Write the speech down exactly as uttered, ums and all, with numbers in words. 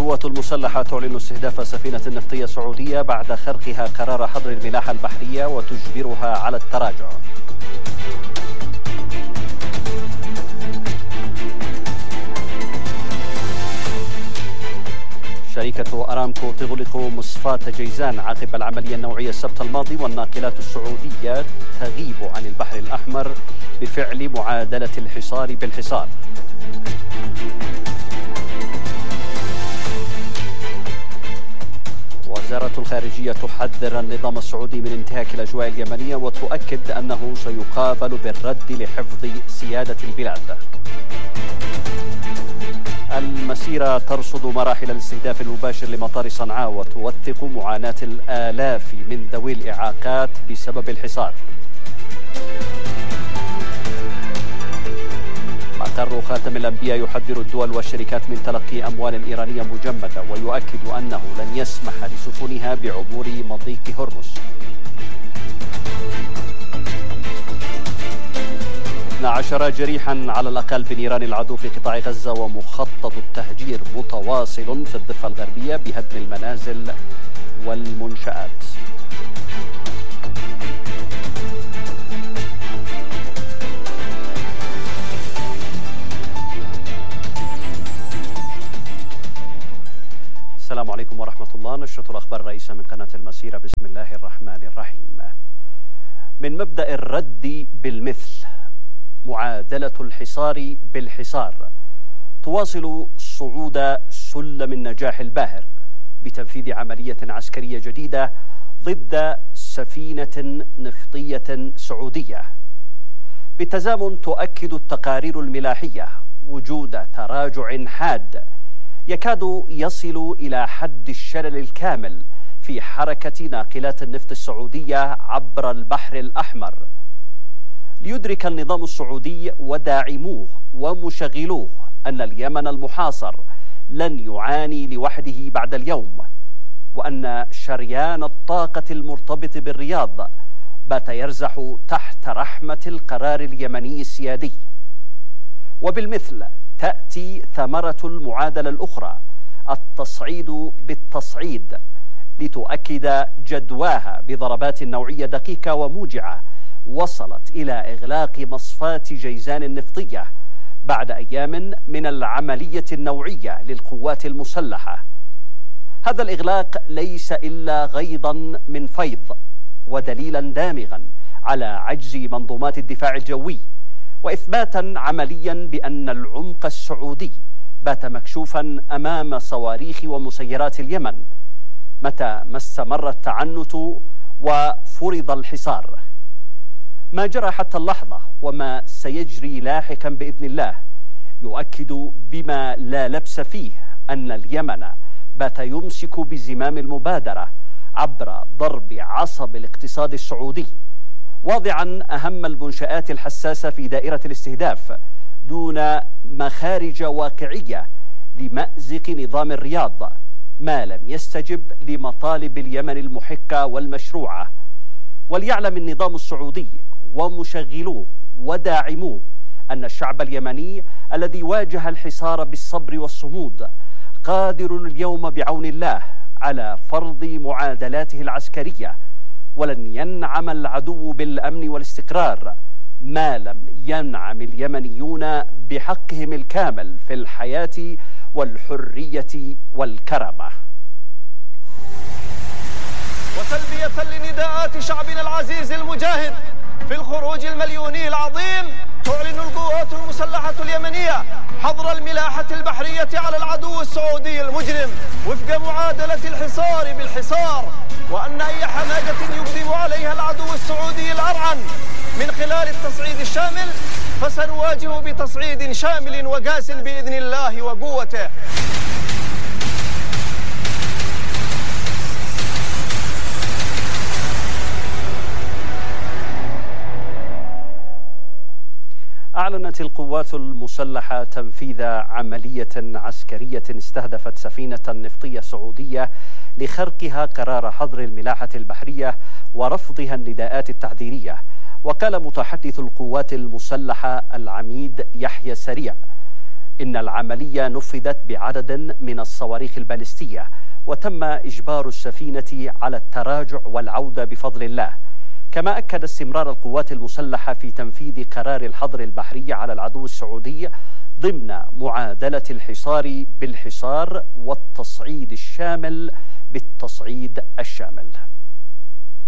القوات المسلحة تعلن استهداف سفينة نفطية سعودية بعد خرقها قرار حظر الملاحة البحرية وتجبرها على التراجع. شركة أرامكو تغلق مصفاة جيزان عقب العملية النوعية السبت الماضي، والناقلات السعودية تغيب عن البحر الأحمر بفعل معادلة الحصار بالحصار. وزارة الخارجية تحذر النظام السعودي من انتهاك الأجواء اليمنية وتؤكد أنه سيقابل بالرد لحفظ سيادة البلاد. المسيرة ترصد مراحل الاستهداف المباشر لمطار صنعاء وتوثق معاناة الآلاف من ذوي الإعاقات بسبب الحصار. مقر خاتم الأنبياء يحذر الدول والشركات من تلقي أموال إيرانية مجمدة ويؤكد أنه لن يسمح لسفنها بعبور مضيق هرمز. اثنا عشر جريحا على الأقل بنيران العدو في قطاع غزة، ومخطط التهجير متواصل في الضفة الغربية بهدم المنازل والمنشآت. السلام عليكم ورحمة الله. نشرة الأخبار الرئيسة من قناة المسيرة. بسم الله الرحمن الرحيم. من مبدأ الرد بالمثل معادلة الحصار بالحصار تواصل صعود سلم النجاح الباهر بتنفيذ عملية عسكرية جديدة ضد سفينة نفطية سعودية. بالتزامن تؤكد التقارير الملاحية وجود تراجع حاد يكاد يصل إلى حد الشلل الكامل في حركة ناقلات النفط السعودية عبر البحر الأحمر، ليدرك النظام السعودي وداعموه ومشغلوه أن اليمن المحاصر لن يعاني لوحده بعد اليوم، وأن شريان الطاقة المرتبط بالرياض بات يرزح تحت رحمة القرار اليمني السيادي. وبالمثل تأتي ثمرة المعادلة الأخرى، التصعيد بالتصعيد، لتؤكد جدواها بضربات نوعية دقيقة وموجعة وصلت إلى إغلاق مصفاة جيزان النفطية بعد أيام من العملية النوعية للقوات المسلحة. هذا الإغلاق ليس إلا غيضا من فيض ودليلا دامغا على عجز منظومات الدفاع الجوي، وإثباتا عمليا بأن العمق السعودي بات مكشوفا أمام صواريخ ومسيرات اليمن متى ما استمر التعنت وفرض الحصار. ما جرى حتى اللحظة وما سيجري لاحقا بإذن الله يؤكد بما لا لبس فيه أن اليمن بات يمسك بزمام المبادرة عبر ضرب عصب الاقتصاد السعودي، واضعا أهم المنشآت الحساسة في دائرة الاستهداف دون مخارج واقعية لمأزق نظام الرياض، ما لم يستجب لمطالب اليمن المحقة والمشروعة. وليعلم النظام السعودي ومشغلوه وداعموه أن الشعب اليمني الذي واجه الحصار بالصبر والصمود قادر اليوم بعون الله على فرض معادلاته العسكرية، ولن ينعم العدو بالأمن والاستقرار ما لم ينعم اليمنيون بحقهم الكامل في الحياة والحرية والكرامة. وتلبية لنداءات شعبنا العزيز المجاهد في الخروج المليوني العظيم، تعلن القوات المسلحة اليمنية حظر الملاحة البحرية على العدو السعودي المجرم وفق معادلة الحصار بالحصار، وأن أي حماجة يقدم عليها العدو السعودي الأرعن من خلال التصعيد الشامل فسنواجه بتصعيد شامل وقاس بإذن الله وقوته. أعلنت القوات المسلحة تنفيذ عملية عسكرية استهدفت سفينة نفطية سعودية لخرقها قرار حظر الملاحة البحرية ورفضها النداءات التحذيرية. وقال متحدث القوات المسلحة العميد يحيى سريع إن العملية نفذت بعدد من الصواريخ البالستية، وتم إجبار السفينة على التراجع والعودة بفضل الله. كما أكد استمرار القوات المسلحة في تنفيذ قرار الحظر البحري على العدو السعودي ضمن معادلة الحصار بالحصار والتصعيد الشامل بالتصعيد الشامل.